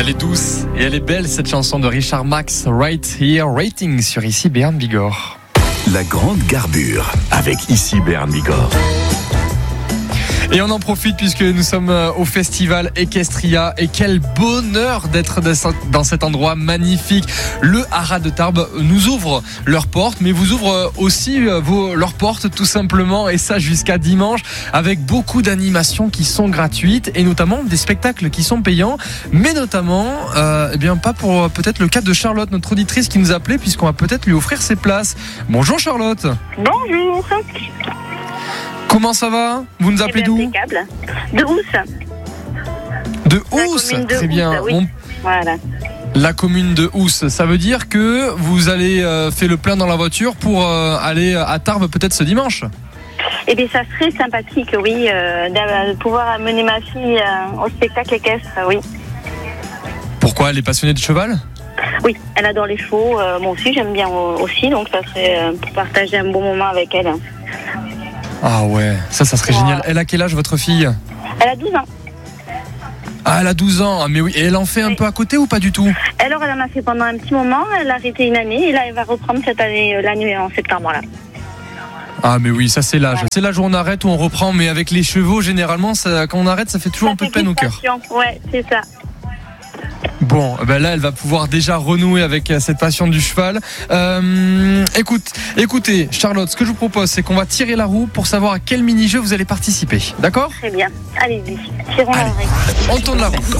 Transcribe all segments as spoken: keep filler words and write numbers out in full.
Elle est douce et elle est belle, cette chanson de Richard Marx, Right Here Rating sur Ici Béarn Bigorre. La grande garbure avec Ici Béarn Bigorre. Et on en profite puisque nous sommes au festival Equestria et quel bonheur d'être dans cet endroit magnifique. Le Haras de Tarbes nous ouvre leurs portes, mais vous ouvre aussi vos, leurs portes tout simplement, et ça jusqu'à dimanche, avec beaucoup d'animations qui sont gratuites et notamment des spectacles qui sont payants, mais notamment, euh, eh bien pas pour peut-être le cas de Charlotte, notre auditrice qui nous a appelé, puisqu'on va peut-être lui offrir ses places. Bonjour Charlotte. Bonjour. Comment ça va? Vous nous appelez d'où? De Housse. De Housse, très bien. Oui. On... Voilà. La commune de Housse, ça veut dire que vous allez euh, faire le plein dans la voiture pour euh, aller à Tarbes peut-être ce dimanche? Eh bien, ça serait sympathique, oui, euh, de pouvoir amener ma fille euh, au spectacle équestre, oui. Pourquoi? Elle est passionnée de cheval? Oui, elle adore les chevaux. Euh, moi aussi, j'aime bien aussi, donc ça serait euh, pour partager un bon moment avec elle. Ah ouais, ça, ça serait ouais. génial. Elle a quel âge, votre fille? Elle a douze ans. Ah, elle a douze ans, ah, mais oui. Et elle en fait un oui. peu à côté ou pas du tout? Alors, elle en a fait pendant un petit moment. Elle a arrêté une année et là, elle va reprendre cette année, l'année en septembre, là. Ah, mais oui, ça, c'est l'âge. Ouais. C'est l'âge où on arrête, où on reprend. Mais avec les chevaux, généralement, ça, quand on arrête, ça fait toujours ça un peu de peine au cœur. Ouais, c'est ça. Bon, ben là, elle va pouvoir déjà renouer avec cette passion du cheval. Euh, écoute, écoutez, Charlotte, ce que je vous propose, c'est qu'on va tirer la roue pour savoir à quel mini-jeu vous allez participer. D'accord? Très bien. Allez-y. Tirons la roue. On tourne la roue.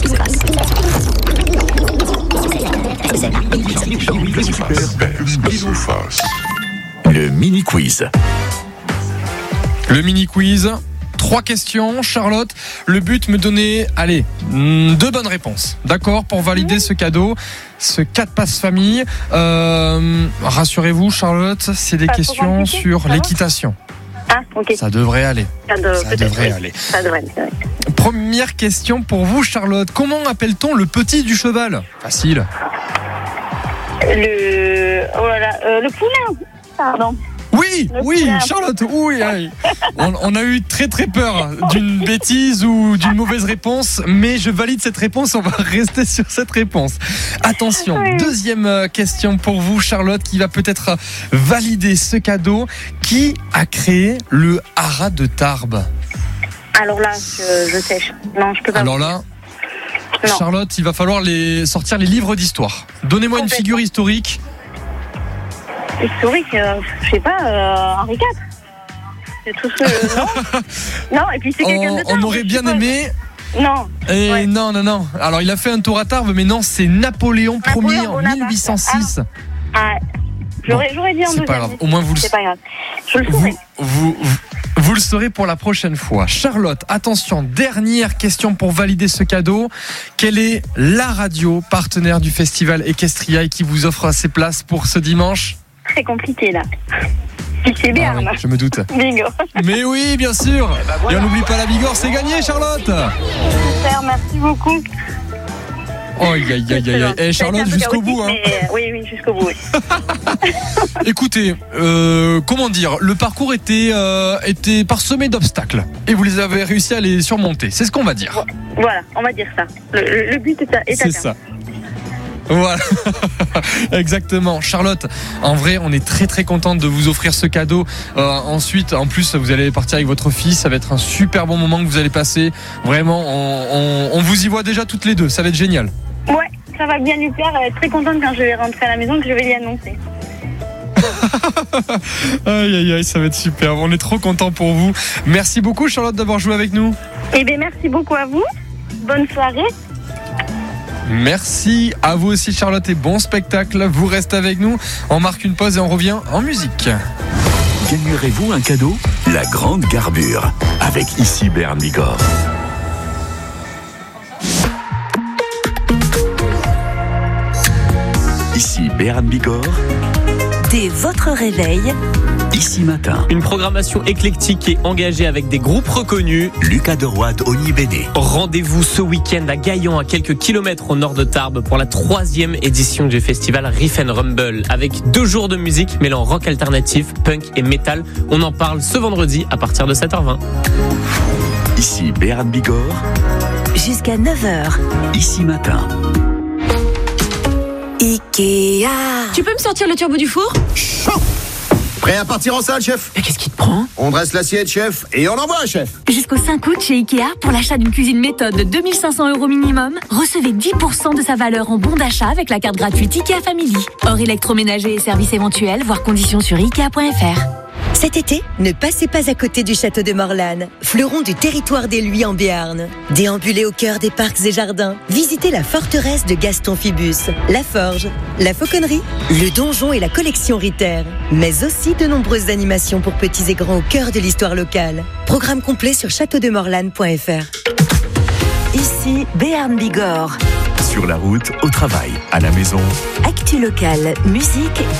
Le mini-quiz. Le mini-quiz. Trois questions, Charlotte. Le but, me donner, allez, deux bonnes réponses. D'accord, pour valider ce cadeau, ce quatre passes famille. Euh, rassurez-vous, Charlotte, c'est des Pas questions sur l'équitation. Ah, ok. Ça devrait aller. Ça, de, ça devrait oui. aller. Ça devrait aller. Première question pour vous, Charlotte. Comment appelle-t-on le petit du cheval? Facile. Le, oh là là, euh, le poulain. Pardon. Oui, oui, Charlotte, oui. On, on a eu très très peur d'une bêtise ou d'une mauvaise réponse, mais je valide cette réponse, on va rester sur cette réponse. Attention, oui. Deuxième question pour vous, Charlotte, qui va peut-être valider ce cadeau. Qui a créé le Haras de Tarbes? Alors là, je, je sais, non, je peux pas. Alors là, non. Charlotte, il va falloir les, sortir les livres d'histoire. Donnez-moi une figure historique. Historique, euh, je sais pas, euh, Henri quatre. C'est tout ce. Euh, non, non, et puis c'est quelqu'un on, de Tarbes. On aurait bien aimé. Non. Et ouais. non, non, non. Alors, il a fait un tour à Tarbes, mais non, c'est Napoléon, Napoléon Ier en mille huit cent six. Ah, ah j'aurais, bon, j'aurais dit en c'est pas grave. Au moins, vous le. C'est pas grave. Je le vous, vous, vous, vous le saurez pour la prochaine fois. Charlotte, attention, dernière question pour valider ce cadeau. Quelle est la radio partenaire du festival Equestria et qui vous offre ses places pour ce dimanche? Très compliqué là. C'est bien. Ah oui, je me doute. Bigorre. Mais oui, bien sûr. Et, ben voilà. Et on n'oublie pas la Bigorre, c'est gagné, Charlotte. Super, merci beaucoup. Oh, aïe, aïe, aïe, aïe. Et Charlotte, jusqu'au bout. Hein. Mais, oui, oui, jusqu'au bout. Oui. Écoutez, euh, comment dire, le parcours était, euh, était parsemé d'obstacles. Et vous les avez réussi à les surmonter. C'est ce qu'on va dire. Voilà, on va dire ça. Le, le but est, à, est C'est ça. Voilà, exactement. Charlotte, en vrai, on est très très contente de vous offrir ce cadeau. Euh, ensuite, en plus, vous allez partir avec votre fils. Ça va être un super bon moment que vous allez passer. Vraiment, on, on, on vous y voit déjà toutes les deux. Ça va être génial. Ouais, ça va bien lui plaire. Elle est très contente quand je vais rentrer à la maison que je vais lui annoncer. Aïe aïe aïe, ça va être super. On est trop contents pour vous. Merci beaucoup, Charlotte, d'avoir joué avec nous. Eh bien, merci beaucoup à vous. Bonne soirée. Merci à vous aussi, Charlotte, et bon spectacle. Vous restez avec nous. On marque une pause et on revient en musique. Gagnerez-vous un cadeau? La grande garbure avec Ici Béarn Bigorre. Ici Béarn Bigorre. Dès votre réveil, Ici Matin. Une programmation éclectique et engagée avec des groupes reconnus. Lucas Deroy, Oni Béné. Rendez-vous ce week-end à Gaillon, à quelques kilomètres au nord de Tarbes, pour la troisième édition du festival Riff and Rumble, avec deux jours de musique mêlant rock alternatif, punk et métal. On en parle ce vendredi à partir de sept heures vingt. Ici Béarn Bigorre. jusqu'à neuf heures. Ici Matin. Ikea. Tu peux me sortir le turbo du four ? Chaud. Prêt à partir en salle, chef ? Mais qu'est-ce qui te prend ? On dresse l'assiette, chef, et on envoie, chef. Jusqu'au cinq août chez Ikea, pour l'achat d'une cuisine méthode de deux mille cinq cents euros minimum, recevez dix pour cent de sa valeur en bon d'achat avec la carte gratuite Ikea Family. Hors électroménager et services éventuels, voire conditions sur ikea point f r. Cet été, ne passez pas à côté du château de Morlane, fleuron du territoire des Luys en Béarn. Déambulez au cœur des parcs et jardins, visitez la forteresse de Gaston Phibus, la forge, la fauconnerie, le donjon et la collection Ritter, mais aussi de nombreuses animations pour petits et grands au cœur de l'histoire locale. Programme complet sur château de morlane point f r. Ici Béarn Bigorre. Sur la route, au travail, à la maison. Actu locale, musique